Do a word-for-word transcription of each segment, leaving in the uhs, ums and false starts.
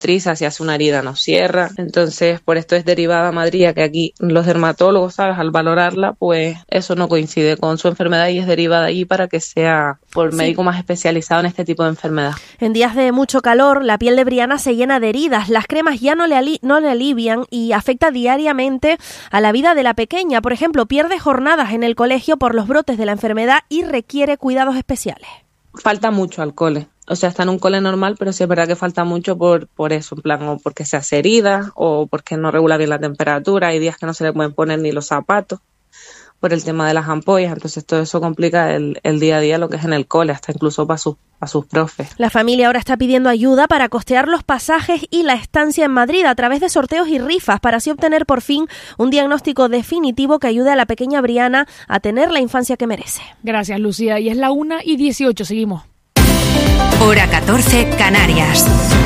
cicatriza, si hace una herida no cierra. Entonces, por esto es derivada a Madrid, que aquí los dermatólogos, ¿sabes?, al valorarla, pues eso no coincide con su enfermedad y es derivada allí para que sea por médico sí. más especializado en este tipo de enfermedad. En días de mucho calor, la piel de Briana se llena de heridas. Las cremas ya no le, ali- no le alivian y afecta diariamente a la vida de la pequeña. Por ejemplo, pierde jornadas en el colegio por los brotes de la enfermedad y requiere cuidados especiales. Falta mucho al cole. O sea, está en un cole normal, pero sí es verdad que falta mucho por, por eso, en plan, o porque se hace herida, o porque no regula bien la temperatura, hay días que no se le pueden poner ni los zapatos, por el tema de las ampollas, entonces todo eso complica el, el día a día, lo que es en el cole, hasta incluso para sus, para sus profes. La familia ahora está pidiendo ayuda para costear los pasajes y la estancia en Madrid a través de sorteos y rifas, para así obtener por fin un diagnóstico definitivo que ayude a la pequeña Briana a tener la infancia que merece. Gracias, Lucía. Y es la una y dieciocho, seguimos. Hora catorce, Canarias.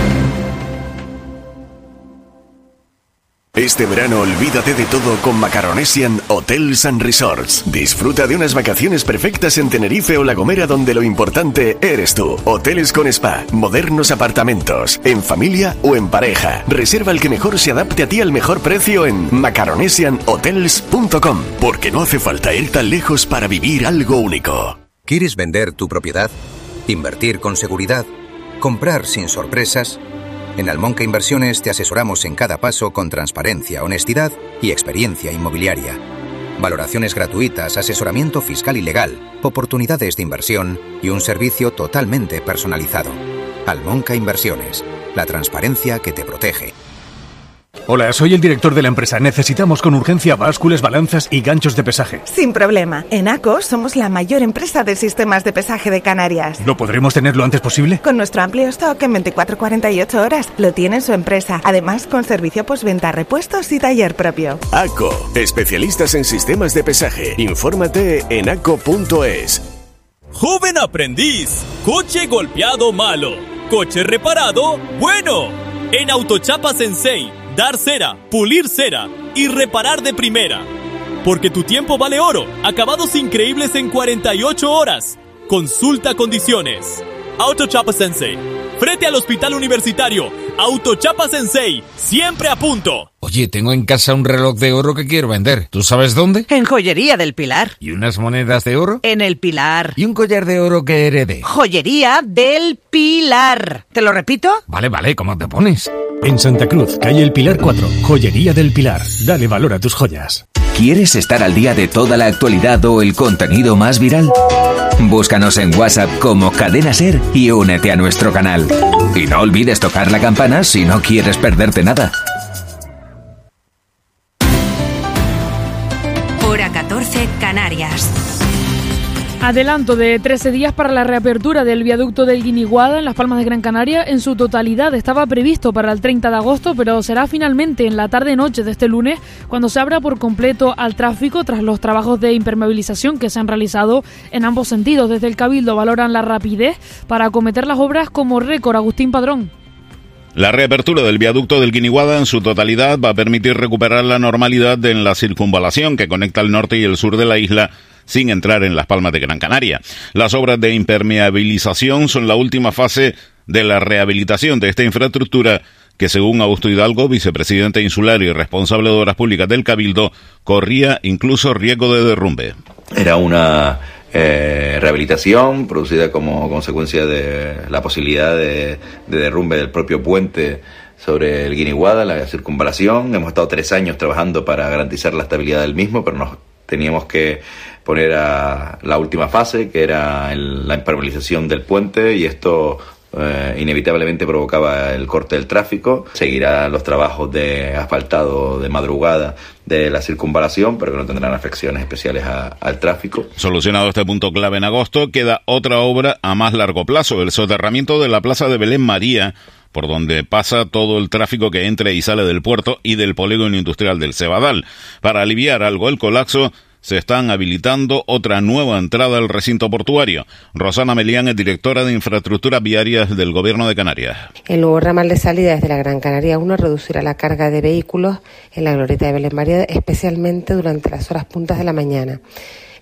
Este verano olvídate de todo con Macaronesian Hotels and Resorts. Disfruta de unas vacaciones perfectas en Tenerife o La Gomera, donde lo importante eres tú. Hoteles con spa, modernos apartamentos, en familia o en pareja. Reserva el que mejor se adapte a ti al mejor precio en macaronesian hotels punto com, porque no hace falta ir tan lejos para vivir algo único. ¿Quieres vender tu propiedad? ¿Invertir con seguridad? ¿Comprar sin sorpresas? En Almonca Inversiones te asesoramos en cada paso con transparencia, honestidad y experiencia inmobiliaria. Valoraciones gratuitas, asesoramiento fiscal y legal, oportunidades de inversión y un servicio totalmente personalizado. Almonca Inversiones, la transparencia que te protege. Hola, soy el director de la empresa. Necesitamos con urgencia básculas, balanzas y ganchos de pesaje. Sin problema. En ACO somos la mayor empresa de sistemas de pesaje de Canarias. ¿Lo podremos tener lo antes posible? Con nuestro amplio stock en veinticuatro a cuarenta y ocho horas. Lo tiene su empresa. Además, con servicio postventa, repuestos y taller propio. ACO, especialistas en sistemas de pesaje. Infórmate en aco punto es. Joven aprendiz, coche golpeado malo, coche reparado bueno. En Autochapa Sensei, dar cera, pulir cera y reparar de primera. Porque tu tiempo vale oro. Acabados increíbles en cuarenta y ocho horas. Consulta condiciones. Autochapa Sensei, frente al Hospital Universitario. Autochapa Sensei, siempre a punto. Oye, tengo en casa un reloj de oro que quiero vender. ¿Tú sabes dónde? En Joyería del Pilar. ¿Y unas monedas de oro? En el Pilar. ¿Y un collar de oro que heredé? Joyería del Pilar. ¿Te lo repito? Vale, vale, ¿cómo te pones? En Santa Cruz, calle El Pilar cuatro, Joyería del Pilar. Dale valor a tus joyas. ¿Quieres estar al día de toda la actualidad o el contenido más viral? Búscanos en WhatsApp como Cadena Ser y únete a nuestro canal. Y no olvides tocar la campana si no quieres perderte nada. Hora catorce, Canarias. Adelanto de trece días para la reapertura del viaducto del Guiniguada en Las Palmas de Gran Canaria. En su totalidad estaba previsto para el treinta de agosto, pero será finalmente en la tarde-noche de este lunes cuando se abra por completo al tráfico tras los trabajos de impermeabilización que se han realizado en ambos sentidos. Desde el Cabildo valoran la rapidez para acometer las obras como récord. Agustín Padrón. La reapertura del viaducto del Guiniguada en su totalidad va a permitir recuperar la normalidad en la circunvalación que conecta el norte y el sur de la isla, sin entrar en Las Palmas de Gran Canaria. Las obras de impermeabilización son la última fase de la rehabilitación de esta infraestructura que, según Augusto Hidalgo, vicepresidente insular y responsable de Obras Públicas del Cabildo, corría incluso riesgo de derrumbe. Era una eh, rehabilitación producida como consecuencia de la posibilidad de, de derrumbe del propio puente sobre el Guiniguada, la circunvalación. Hemos estado tres años trabajando para garantizar la estabilidad del mismo, pero nos teníamos que poner a la última fase, que era el, la impermeabilización del puente, y esto eh, inevitablemente provocaba el corte del tráfico. Seguirán los trabajos de asfaltado de madrugada de la circunvalación, pero que no tendrán afecciones especiales a, al tráfico. Solucionado este punto clave en agosto, queda otra obra a más largo plazo, el soterramiento de la Plaza de Belén María, por donde pasa todo el tráfico que entra y sale del puerto y del polígono industrial del Cebadal. Para aliviar algo el colapso, se están habilitando otra nueva entrada al recinto portuario. Rosana Melián es directora de Infraestructuras Viarias del Gobierno de Canarias. El nuevo ramal de salida desde la Gran Canaria uno reducirá la carga de vehículos en la glorieta de Belén María, especialmente durante las horas puntas de la mañana.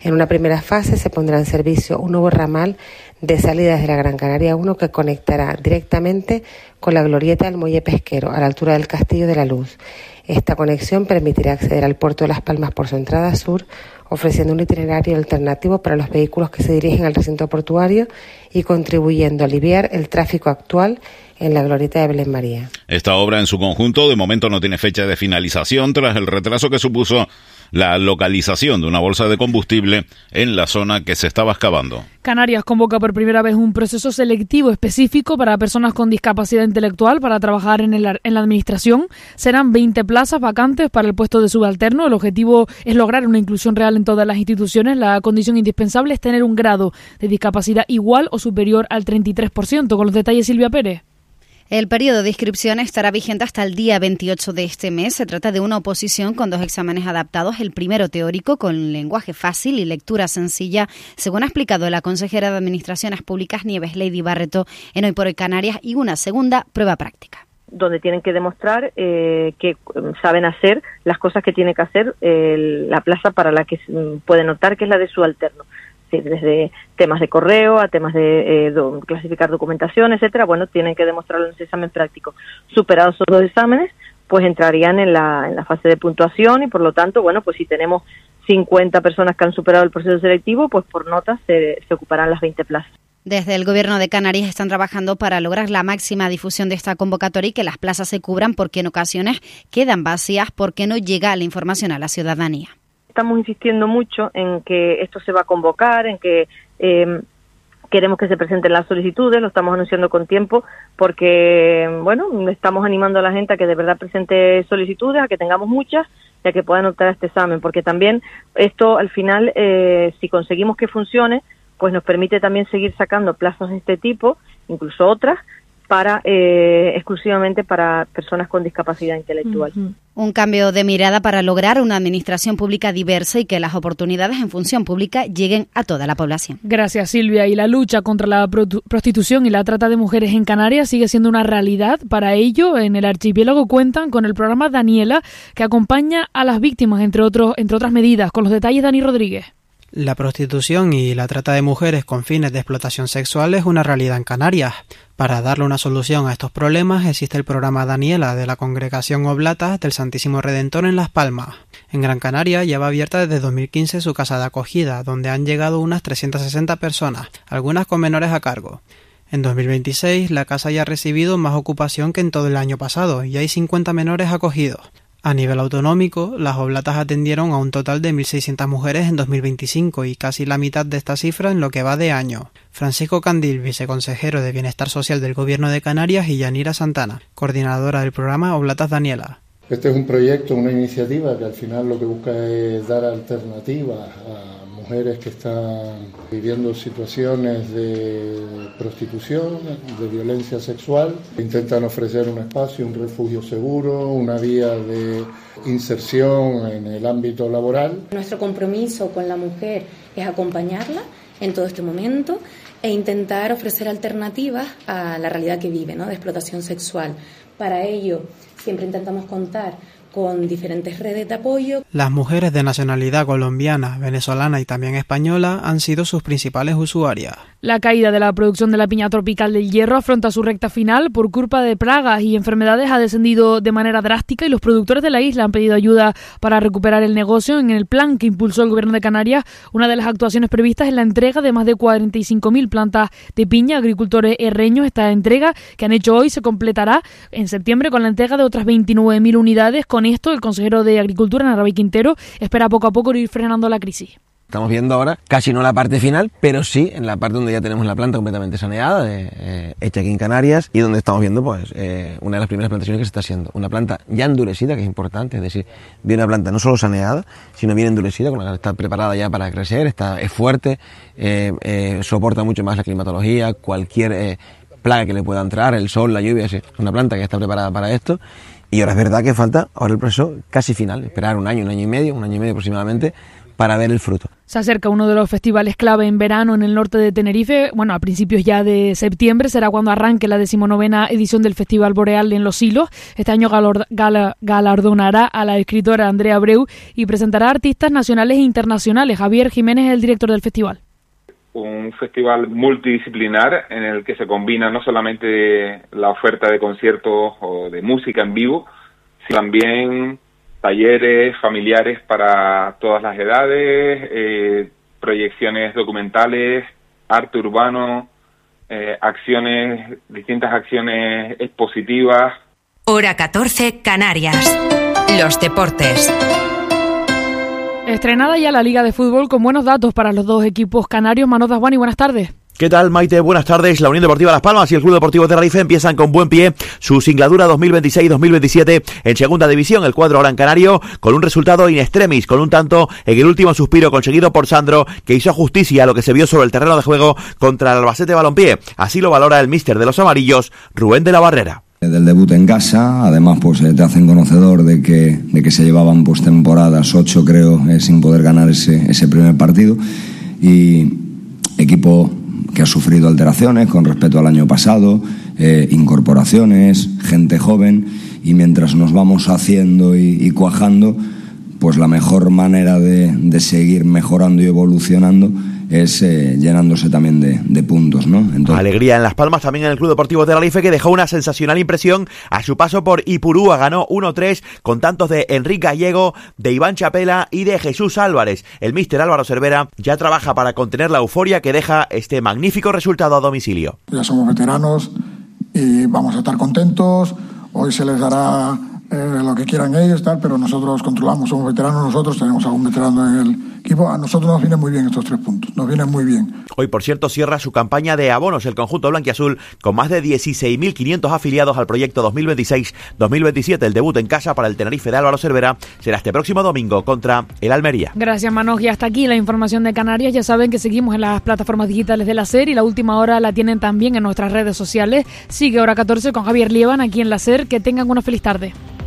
En una primera fase se pondrá en servicio un nuevo ramal de salida desde la Gran Canaria uno que conectará directamente con la glorieta del Muelle Pesquero, a la altura del Castillo de la Luz. Esta conexión permitirá acceder al puerto de Las Palmas por su entrada sur, ofreciendo un itinerario alternativo para los vehículos que se dirigen al recinto portuario y contribuyendo a aliviar el tráfico actual en la glorieta de Belén María. Esta obra en su conjunto de momento no tiene fecha de finalización tras el retraso que supuso la localización de una bolsa de combustible en la zona que se estaba excavando. Canarias convoca por primera vez un proceso selectivo específico para personas con discapacidad intelectual para trabajar en, el, en la administración. Serán veinte plazas vacantes para el puesto de subalterno. El objetivo es lograr una inclusión real en todas las instituciones. La condición indispensable es tener un grado de discapacidad igual o superior al treinta y tres por ciento. Con los detalles, Silvia Pérez. El periodo de inscripción estará vigente hasta el día veintiocho de este mes. Se trata de una oposición con dos exámenes adaptados, el primero teórico con lenguaje fácil y lectura sencilla, según ha explicado la consejera de Administraciones Públicas Nieves Lady Barreto en Hoy por Hoy Canarias, y una segunda prueba práctica, donde tienen que demostrar eh, que saben hacer las cosas que tiene que hacer eh, la plaza para la que pueden optar, que es la de subalterno. Desde temas de correo a temas de eh, do, clasificar documentación, etcétera. Bueno, tienen que demostrarlo en ese examen práctico. Superados esos dos exámenes, pues entrarían en la, en la fase de puntuación y por lo tanto, bueno, pues si tenemos cincuenta personas que han superado el proceso selectivo, pues por notas se, se ocuparán las veinte plazas. Desde el Gobierno de Canarias están trabajando para lograr la máxima difusión de esta convocatoria y que las plazas se cubran, porque en ocasiones quedan vacías porque no llega la información a la ciudadanía. Estamos insistiendo mucho en que esto se va a convocar, en que eh, queremos que se presenten las solicitudes, lo estamos anunciando con tiempo, porque, bueno, estamos animando a la gente a que de verdad presente solicitudes, a que tengamos muchas y a que puedan optar a este examen, porque también esto al final, eh, si conseguimos que funcione, pues nos permite también seguir sacando plazas de este tipo, incluso otras, para eh, exclusivamente para personas con discapacidad intelectual. Uh-huh. Un cambio de mirada para lograr una administración pública diversa y que las oportunidades en función pública lleguen a toda la población. Gracias, Silvia. Y la lucha contra la prostitución y la trata de mujeres en Canarias sigue siendo una realidad. Para ello, en el archipiélago cuentan con el programa Daniela, que acompaña a las víctimas, entre otros, entre otras medidas. Con los detalles, Dani Rodríguez. La prostitución y la trata de mujeres con fines de explotación sexual es una realidad en Canarias. Para darle una solución a estos problemas existe el programa Daniela de la Congregación Oblatas del Santísimo Redentor en Las Palmas. En Gran Canaria lleva abierta desde dos mil quince su casa de acogida, donde han llegado unas trescientas sesenta personas, algunas con menores a cargo. En dos mil veintiséis la casa ya ha recibido más ocupación que en todo el año pasado y hay cincuenta menores acogidos. A nivel autonómico, las Oblatas atendieron a un total de mil seiscientas mujeres en dos mil veinticinco y casi la mitad de esta cifra en lo que va de año. Francisco Candil, viceconsejero de Bienestar Social del Gobierno de Canarias, y Yanira Santana, coordinadora del programa Oblatas Daniela. Este es un proyecto, una iniciativa que al final lo que busca es dar alternativas a mujeres que están viviendo situaciones de prostitución, de violencia sexual. Intentan ofrecer un espacio, un refugio seguro, una vía de inserción en el ámbito laboral. Nuestro compromiso con la mujer es acompañarla en todo este momento e intentar ofrecer alternativas a la realidad que vive, ¿no?, de explotación sexual. Para ello, siempre intentamos contar con diferentes redes de apoyo. Las mujeres de nacionalidad colombiana, venezolana y también española han sido sus principales usuarias. La caída de la producción de la piña tropical del Hierro afronta su recta final. Por culpa de plagas y enfermedades ha descendido de manera drástica y los productores de la isla han pedido ayuda para recuperar el negocio. En el plan que impulsó el Gobierno de Canarias, una de las actuaciones previstas es la entrega de más de cuarenta y cinco mil plantas de piña a agricultores herreños. Esta entrega que han hecho hoy se completará en septiembre con la entrega de otras veintinueve mil unidades. Con esto, el consejero de Agricultura, Narváez Quintero, espera poco a poco ir frenando la crisis. Estamos viendo ahora casi no la parte final, pero sí en la parte donde ya tenemos la planta completamente saneada, de, eh, hecha aquí en Canarias, y donde estamos viendo pues eh, una de las primeras plantaciones que se está haciendo. Una planta ya endurecida, que es importante, es decir, viene una planta no solo saneada, sino bien endurecida, con la que está preparada ya para crecer, está, es fuerte, eh, eh, soporta mucho más la climatología, cualquier eh, plaga que le pueda entrar, el sol, la lluvia, es una planta que ya está preparada para esto. Y ahora es verdad que falta ahora el proceso casi final, esperar un año, un año y medio, un año y medio aproximadamente, para ver el fruto. Se acerca uno de los festivales clave en verano en el norte de Tenerife. Bueno, a principios ya de septiembre será cuando arranque la decimonovena edición del Festival Boreal en Los Silos. Este año galor, gala, galardonará a la escritora Andrea Abreu y presentará artistas nacionales e internacionales. Javier Jiménez es el director del festival. Un festival multidisciplinar en el que se combina no solamente la oferta de conciertos o de música en vivo, sino también talleres familiares para todas las edades, eh, proyecciones documentales, arte urbano, eh, acciones, distintas acciones expositivas. Hora catorce, Canarias. Los deportes. Estrenada ya la Liga de Fútbol con buenos datos para los dos equipos canarios. Manolo Dasguani, buenas tardes. ¿Qué tal, Maite? Buenas tardes. La Unión Deportiva Las Palmas y el Club Deportivo Tenerife empiezan con buen pie su singladura dos mil veintiséis dos mil veintisiete en Segunda División. El cuadro gran canario con un resultado in extremis, con un tanto en el último suspiro conseguido por Sandro, que hizo justicia a lo que se vio sobre el terreno de juego contra el Albacete Balompié. Así lo valora el míster de los amarillos, Rubén de la Barrera. Del debut en casa, además pues te hacen conocedor de que, de que se llevaban pues temporadas, ocho creo, eh, sin poder ganar ese, ese primer partido, y equipo que ha sufrido alteraciones con respecto al año pasado, eh, incorporaciones, gente joven, y mientras nos vamos haciendo y, y cuajando, pues la mejor manera de, de seguir mejorando y evolucionando es eh, llenándose también de, de puntos, ¿no? Entonces... Alegría en Las Palmas, también en el Club Deportivo Tenerife, que dejó una sensacional impresión a su paso por Ipurúa. Ganó uno tres con tantos de Enrique Gallego, de Iván Chapela y de Jesús Álvarez. El míster Álvaro Cervera ya trabaja para contener la euforia que deja este magnífico resultado a domicilio. Ya somos veteranos y vamos a estar contentos. Hoy se les dará eh, lo que quieran ellos, tal, pero nosotros controlamos, somos veteranos nosotros, tenemos algún veterano en el equipo. A nosotros nos vienen muy bien estos tres puntos, nos vienen muy bien. Hoy, por cierto, cierra su campaña de abonos el conjunto blanquiazul con más de dieciséis mil quinientos afiliados al proyecto dos mil veintiséis dos mil veintisiete. El debut en casa para el Tenerife de Álvaro Cervera será este próximo domingo contra el Almería. Gracias, Manoj. Y hasta aquí la información de Canarias. Ya saben que seguimos en las plataformas digitales de la SER y la última hora la tienen también en nuestras redes sociales. Sigue Hora catorce con Javier Lieban aquí en la SER. Que tengan una feliz tarde.